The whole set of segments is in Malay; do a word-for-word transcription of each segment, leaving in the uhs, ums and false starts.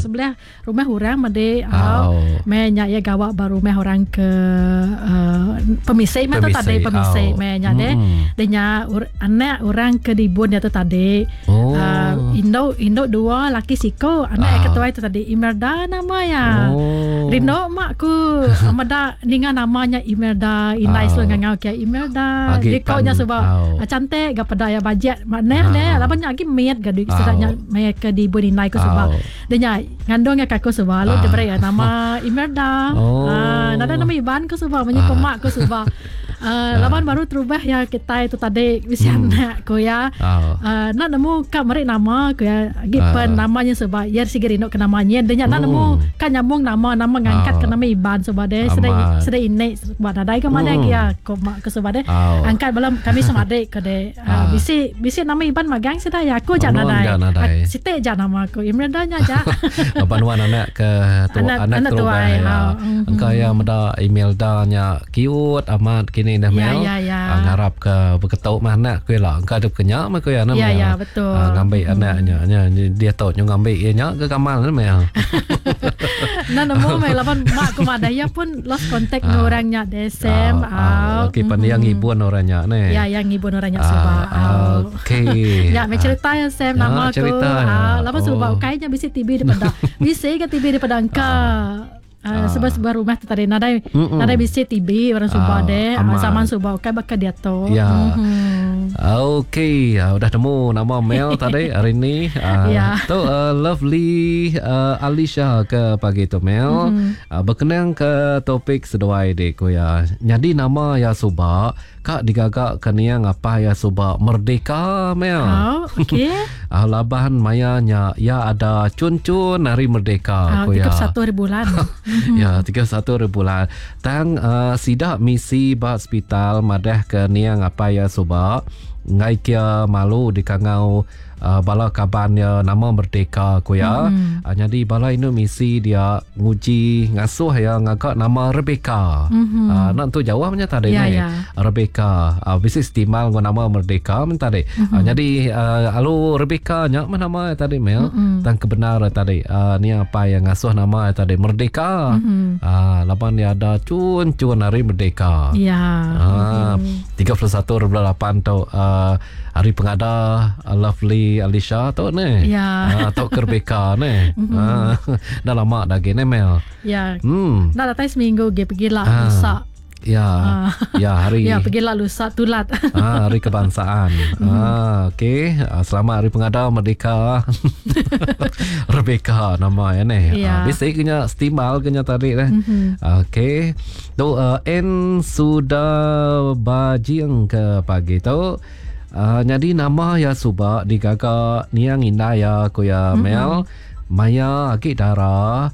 sebelah rumah orang made au me nya ya gawak baru rumah orang ke uh, pemisai me tu tadi pemisai me nya de de nya anak orang ke dibun ya tu tadi uh, Indo Indo dua laki siko anak ketua itu tadi Imelda nama ya Rindo mak ku amada ninga namanya Imelda inai selo ngau ke Imelda di kau nya sebab cantik ga pada ya bajet mana de la banyak lagi miat ga duit sedanya me ke dibun inai ku sebab de nya ngandong ya kakku sebab lo de beri nama Imelda ah nada nama Iban ku sebab banyak pemak ku sebab Uh, laban baru terubah ya kita itu tadi bisa hmm. nak ko ya oh. uh, nak nemu ka mari nama ko ya gipen uh. namanya sebab yer sigerino ke namanya denya nak nemu kan nyambung nama nama ngangkat oh. ke nama Iban sebab de sedai sedai ini sebab nadai ke mana hmm. ya ko mak ke sebab de oh. angkat balam kami semade ke de uh, bisi bisi nama Iban magang sedai aku jangan nadai site jangan nama ko Imelda nya ja panuan anak ke tu anak, anak terubah ya engkau ya meda Imelda nya cute amat ini dah Mel ya, ya, ya. Uh, ngarap ke berketuk mah anak ku lah engkau ada kenyak mah ku ya nama ya ya betul uh, ngambil hmm. anaknya nya dia tahu nyu ngambil ia nya ke kamal Mel nah nemu Mel lawan mak ku madaya pun lost contact uh, dengan orangnya desem uh, uh, okey pandai yang ngibun orangnya ne ya yang ngibun orangnya sebab uh, okey ya me cerita ya sem nama ku ah lawan sebab kainya bisi T V daripada bisi ke T V daripada engkau Uh, sebab sebuah rumah tu tadi nadai mm-mm. nadai bisi T V orang Subah uh, deh zaman Subah okay bakal dia tu ya mm-hmm. okey uh, udah temu nama Mel tadi hari ni uh, yeah. tu uh, lovely uh, Alisha ke pagi tu Mel mm-hmm. uh, berkenaan ke topik seduai dek ko ya jadi nama ya Subah kak digagak keniang apa ya Subah merdeka Mel oh okey uh, labahan mayanya ya ada cun-cun hari merdeka ko ya tiga puluh satu hari bulan ya tiga puluh satu hari bulan tang uh, sidak misi ba hospital madah ke niang apa ya Subah ngai kia malu di kangau uh, bala kaban ya nama merdeka ko ya mm-hmm. uh, jadi bala ini misi dia nguji ngasuh ya ngagak nama Rebecca mm-hmm. uh, nak tu jawabnya tadi yeah, ni yeah. Rebecca uh, bisi istimal ngau nama merdeka men tadi mm-hmm. uh, jadi uh, alu Rebecca nya mana nama tadi Mel mm-hmm. tang kebenar tadi uh, ni apa yang ngasuh nama tadi merdeka mm-hmm. uh, lapan dia ada cun-cun hari merdeka ya yeah. uh, mm-hmm. tiga puluh satu delapan tu uh, hari pengada uh, lovely Alisha tu ni ya uh, tu Rebecca ni mm-hmm. uh, dah lama dah gini Mel ya hmm. dah datang seminggu dia pergi lah uh, lusa ya uh, ya hari ya pergi lah lusa tulat uh, hari kebangsaan mm-hmm. uh, okey uh, selamat hari pengada merdeka Rebecca nama ya ni ya. uh, biasa kena stimal kena tadi dah mm-hmm. okey tu uh, en sudah bajiang ke pagi tu Uh, jadi nama ya Subah digagak niang indah ya ko ya mm-hmm. Mel maya agak darah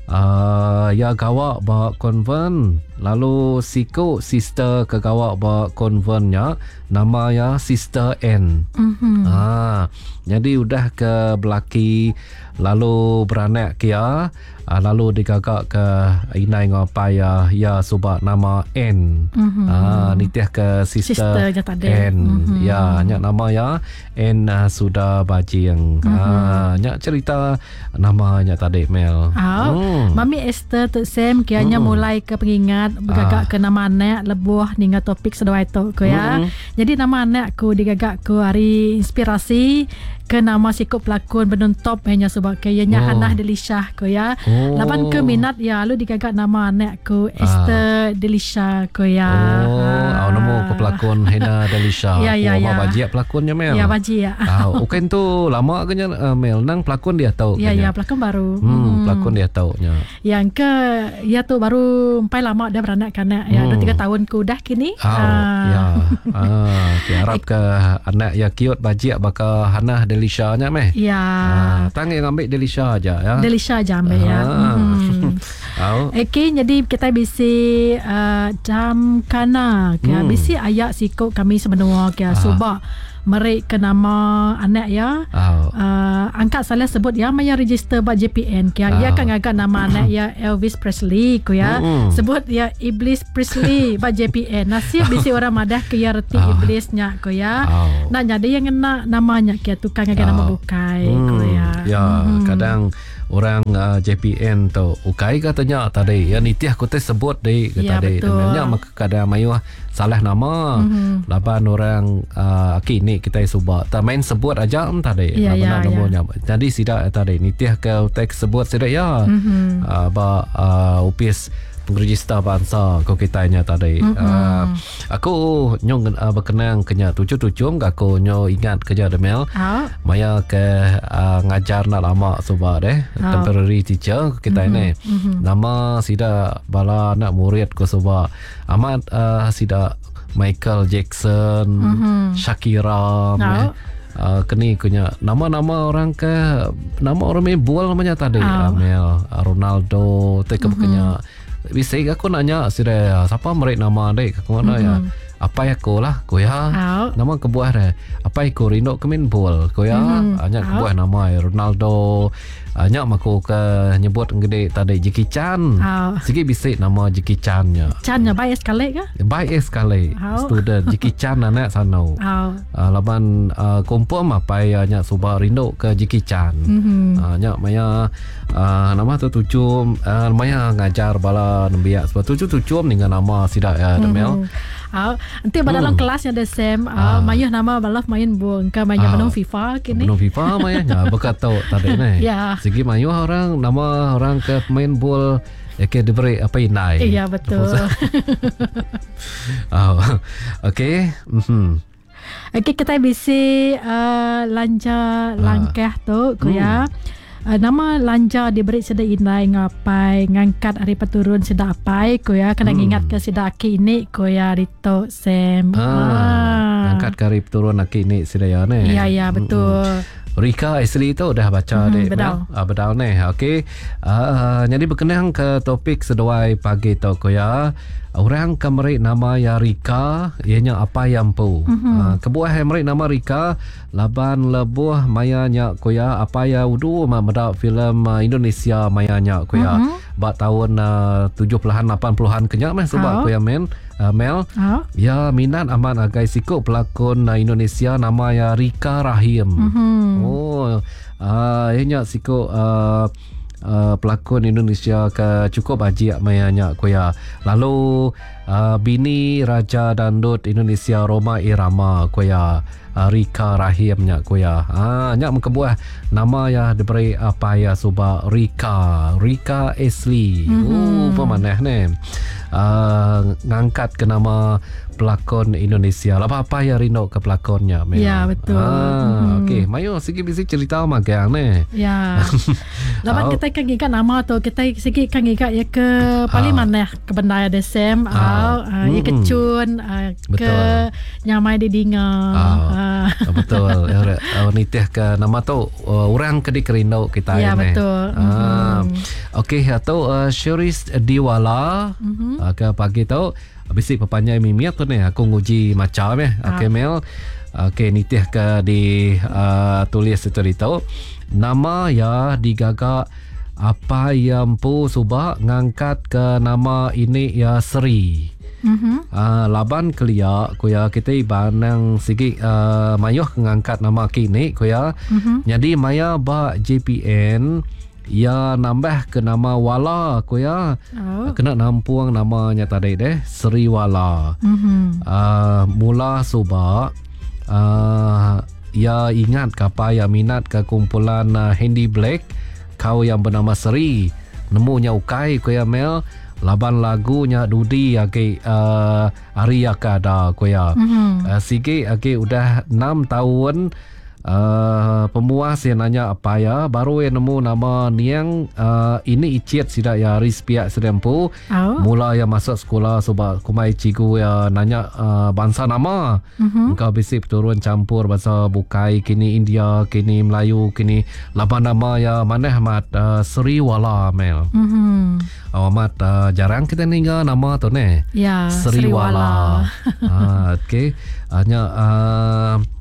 uh, ya gawak ba konven lalu siko sister ke gawak ba konvennya nama ya Sister N mm-hmm. ah jadi udah ke belaki lalu beranak kia uh, lalu digagak ke inai ngapa ya ya Subah nama N mm-hmm. ah nitiah ke Sister, Sister N mm-hmm. ya nyak nama ya N uh, sudah bajiang mm-hmm. ah nyak cerita namanya tadi Mel oh, hmm. Mami Esther tu Sam kianya mm. mulai ke pengingat bergagak ah. ke nama anak lebuh ninga topik sedawai tu ko ya mm-hmm. jadi nama anakku digagak ku hari inspirasi ke nama sikut pelakon benontop hanya sebab kayanya oh. Hannah Delisha ko ya oh. lapan ke minat ya lu digagak nama anakku Esther ah. Delisha ko ya oh ah. nama ke pelakon Hannah Delisha ya ya oh, ya bajiak pelakonnya Mel ya baji ya ah uken tu lama kenya uh, Mel nang pelakon dia tahu ya kenya. Ya pelakon baru hmm, hmm. pelakon dia tahu nya yang ke ya tu baru empai lama dah beranak kanak ya hmm. dua tiga tahun ku dah kini oh, ah. ya ah okay, harap ke anak ya cute bajiak bakal Hannah Delisha nya meh ya ah, tang yang ambil Delisha aja ya Delisha aja ambil ah. ya hmm. oh. Okey jadi kita bisi uh, jam kana ke hmm. bisi ayak sikut kami sebenarnya ke ah. Subah merik ke nama anak ya oh. uh, angkat salah sebut ya maya register buat J P N ke oh. ya kan agak nama anak ya Elvis Presley ko ya mm. sebut ya Iblis Presley buat J P N nasib bisi orang madah ke ya reti oh. iblisnya ko ya oh. nah jadi yang kena namanya ke tukang agak oh. nama bukai mm. ko ya ya mm. kadang orang uh, J P N tu ukai katanya tadi ya nitiah kita sebut di ya, tadi sebenarnya maka kada mayu salah nama mm-hmm. laban orang uh, kini kita subak tak main sebut aja tadi ya, ya, namanya ya. Jadi sidak tadi nitiah ke teks sebut sidak ya mm-hmm. uh, ba uh, upis pengrejista bangsa ko kitanya tadi mm-hmm. uh, aku nyong uh, berkenang kenya tujuh-tujuh aku nyo ingat kerja demel oh. maya ke uh, ngajar nak lama subak deh oh. temporary teacher kita mm-hmm. ini mm-hmm. nama sida bala anak murid ko subak amat uh, sida Michael Jackson mm-hmm. Shakira oh. Uh, kini punya nama-nama orang ke nama orang main bola namanya tadi oh. Amel Ronaldo tu ke punya bisa aku nanya sira siapa mereka nama dek aku mana mm-hmm. ya apa ya ko lah ko ya oh. nama kebuah deh apa ko Rino kemin bol ko ya mm-hmm. hanya kebuah oh. nama ya Ronaldo hanya aku ke nyebut gede tadi Jackie Chan oh. Sigi bisa nama Jackie Chan nya Chan nya baik sekali ke baik sekali oh. Student Jackie Chan anak sana oh. uh, laban uh, kumpul apa ya nya subah Rino ke Jackie Chan mm-hmm. uh, nya maya uh, nama tu tujuh uh, maya ngajar bala nembiak sebab tujuh tujuh dengan nama sidak ya demel oh. Nanti pada dalam hmm. kelasnya ada Sam uh, mayuh nama balaf main buang ke main menung FIFA kini menung FIFA mayahnya bekat tahu tadi ni ya segi mayuh orang nama orang ke main bol ya ke diberi apa inai iya betul oh. Okey mm-hmm. Okey kita bisa uh, lanja langkah uh. tu kuya hmm. Uh, nama lanja diberi sedang inai ngapai ngangkat hari peturun sedang apai koya kena hmm. ingat ke sedang aki ini koya Rito Sam ah, ah. ngangkat ke hari peturun aki ini sedang ya ne iya iya betul Rika Ashley tu dah baca hmm, dek bedal ah, bedal ne okey uh, jadi berkenaan ke topik seduai pagi tu koya orang kemari nama ya Rika ianya apa yang pu mm-hmm. uh, kebuah kemari nama Rika laban lebuh mayanya koya apa ya udu mada filem uh, Indonesia mayanya koya mm-hmm. ba tahun uh, tujuh puluhan lapan puluhan kenyak meh sebab oh. koya men uh, Mel oh. ya minat aman agai sikut pelakon uh, Indonesia nama ya Rika Rahim mm-hmm. oh uh, ianya sikut uh, Uh, pelakon Indonesia ke cukup ajiak mayanya koya lalu uh, bini Raja Dandut Indonesia Roma Irama koya uh, Rika Rahimnya koya ah nyak mengkebuah nama ya diberi apa ya suba Rika Rika Ashley mm-hmm. oh pemanah ni uh, ngangkat ke nama pelakon Indonesia apa apa ya Rino ke pelakonnya memang. Ya betul ah, mm-hmm. okey mayu sikit bisi cerita magang ni ya lawan kita kan ingat nama tu kita sikit kan ingat ya ke paling mana ke benda ada Sam ah ya kecun ke nyamai di dinga ah betul nitih ke nama tu orang ke di Kerindau kita ya ni betul ah okey atau Syaris Diwala ke pagi tu bisi pepanjai mimiat tu ni aku nguji macam eh okey Mel okey nitih ke di uh, tulis itu tahu nama ya digagak apa yang pu subak ngangkat ke nama ini ya Seri mm-hmm. uh, laban kelia kuya kita ibanang sigi uh, mayuh ngangkat nama kini kuya mm-hmm. jadi maya ba J P N ya nambah ke nama Wala kuya oh. kena nampuang namanya tadi deh Seri Wala mm-hmm. uh, mula subak uh, ya ingat kapa ya minat ke kumpulan uh, Handy Black kau yang bernama Seri nemunya ukai kuya Mel laban lagunya Dudi ake uh, Arya Kada kuya mm-hmm. uh, sige ake udah enam tahun Uh, pemuas yang nanya apa ya baru yang nemu nama niang uh, ini icit sida ya rispiak sedempu oh. mula yang masuk sekolah sebab kumai cigu ya nanya uh, bangsa nama mm-hmm. engkau bisi turun campur bahasa bukai kini India kini Melayu kini lapan nama ya mana mat uh, Seri Wala Mel mm-hmm. amat uh, jarang kita ninggal nama tu ne ya Seri Wala ah, okey hanya uh,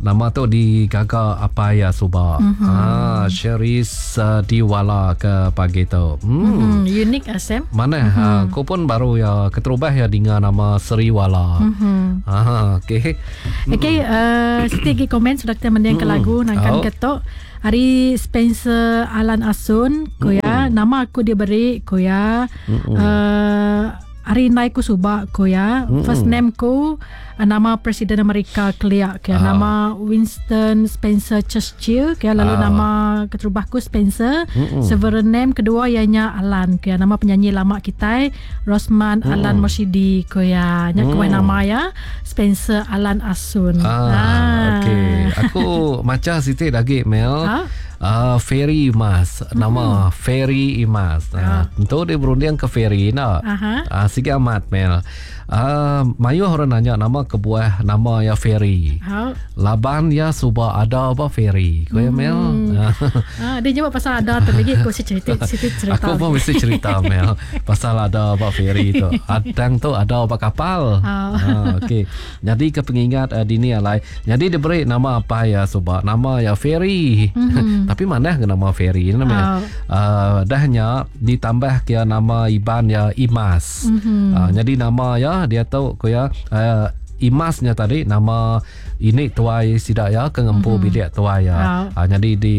nama tu digaga apa ya Subak. Mm-hmm. Ah, Sheris uh, Diwala ke pagi tu. Hmm. Mm-hmm. Unik Asem. Mana? Mm-hmm. Uh, kau pun baru ya keterubah ya dengan nama Seriwala. Mm-hmm. Ah, okey. Okey, uh, sedikit komen sudah kita mendengar mm-hmm. lagu nangkan oh. ketok. Hari Spencer Alan Asun, koya mm-hmm. nama aku diberi koya. Mm-hmm. Uh, hari naik ku subak koya. Mm-hmm. First name ku uh, nama Presiden Amerika Kelia, kaya ah. nama Winston Spencer Churchill, kaya lalu ah. nama keterubahku Spencer. Mm-hmm. Several name kedua ianya Alan, kaya nama penyanyi lama kita Rosman mm-hmm. Alan Morsidi, kaya nya mm-hmm. nama ya Spencer Alan Asun. Ah, ah. Okey. Aku macam Siti lagi Mel. Ha? Uh, Ferry Imas. Nama hmm. Ferry Imas. Uh, tentu dia berunding ke Ferry nak. Uh, Sige amat Mel. Uh, Mayu orang nanya nama kebuah nama ya Ferry. Uh. Laban ya suba ada apa Ferry? Kau ya Mel? Ah, dia jawab pasal ada tu lagi aku cerita cerita. Aku pun mesti cerita Mel pasal ada apa Ferry tu. Adang tu ada apa kapal. Uh. Uh, Okey. Jadi kepengingat uh, dini alai. Jadi diberi nama apa ya suba? Nama ya Ferry. Mm-hmm. Tapi mana ke nama Ferry namanya? Oh. Uh, dahnya ditambah ke nama Iban ya Imas. Mm-hmm. Uh, jadi nama ya dia tahu ko ya uh, Imasnya tadi nama ini tuai sidak ya kengempu mm-hmm. bilik tuai ya. Oh. Uh, jadi di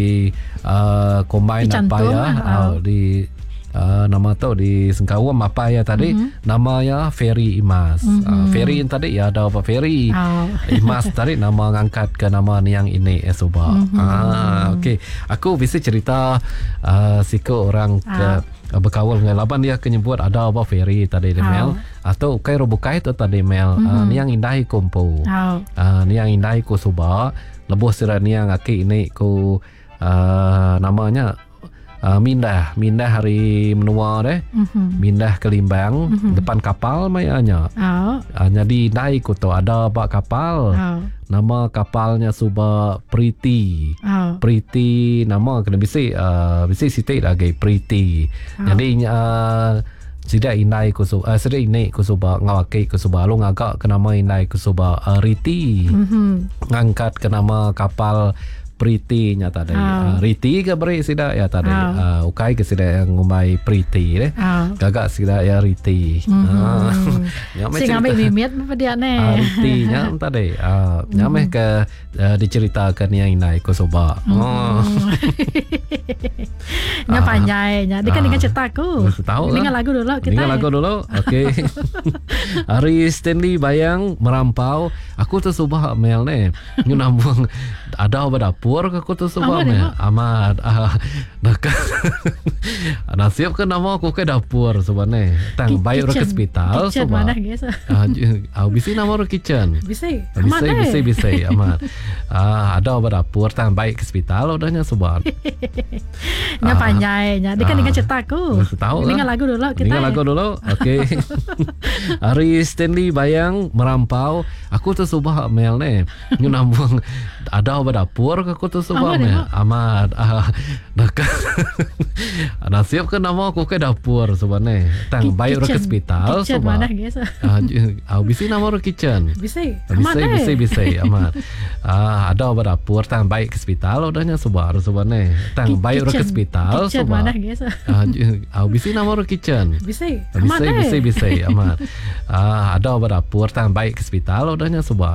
uh, combine apa ya? Oh. Uh, di Uh, nama tu di Sengkawam apa ya tadi mm-hmm. nama ya Ferry Imas. Mm-hmm. uh, Ferry yang tadi ya ada apa Ferry. Oh. Imas tadi nama ngangkat ke nama ni yang ini eh Subak. Mm-hmm. Ah, okey. Aku bisa cerita uh, siko orang ke oh. berkawal dengan laban dia kenyebut ada apa Ferry tadi di oh. Mel atau kai robukai tu tadi Mel. Mm-hmm. Uh, ni yang indai kumpu. Oh. Uh, ni yang indai ku Subak. Lebuh sira ni yang aki ini ku uh, namanya Uh, mindah mindah hari menua deh. Mm-hmm. Mindah ke Limbang. Mm-hmm. Depan kapal mayanya. Oh. Uh, jadi naik tu ada bak kapal. Oh. Nama kapalnya Suba Priti. Oh. Priti nama kena bisi uh, bisi sitik lagi Priti. Oh. Jadi uh, tidak indai ku Suba uh, sedih ini ku Suba ngawaki ku Suba lu ngagak ke nama indai ku Suba uh, Riti. Mm-hmm. Ngangkat ke nama kapal Priti nya tadi. Oh. Uh, Riti ke beri sida ya tadi. Oh. Uh, ukai ke sida yang ngumai Priti deh. Oh. Gagak sida ya Riti. Mm-hmm. Uh, Sing ambil mimit apa dia ne? Uh, Riti nya tadi. Uh, mm. Nyameh ke uh, diceritakan yang inai ko Soba. Mm. Oh. Nya panjai nya. Dia kan dengan cerita aku. Tahu dengan lagu dulu kita. Dengan lagu dulu. Okey. Hari Stanley Bayang merampau. Aku tu subah Mel ni. Nyu nambung ada apa dapur ke aku tu sebab ni amat ah nak nasib ke nama aku ke dapur sebab ni tang bayar ke hospital sebab mana guys ah bisi nama ro kitchen bisi bisi bisi bisi amat ah ada apa dapur tang baik ke hospital udahnya sebab nya panjai nya dia kan dengan cerita aku dengan lagu dulu kita dengan lagu dulu okey. Hari Stanley Bayang merampau aku tu subah Mel ni nyu nambung ada apa dapur ke aku tu sebab ni amat ah nak nasib ke nama aku ke dapur sebab ni tang bayar ke hospital sebab mana guys ah bisi nama ro kitchen bisi bisi bisi bisi amat ah ada apa dapur tang baik ke hospital udahnya sebab sebab ni tang bayar ke hospital sebab mana guys ah bisi nama ro kitchen bisi bisi bisi bisi amat ah ada apa dapur tang baik ke hospital udahnya sebab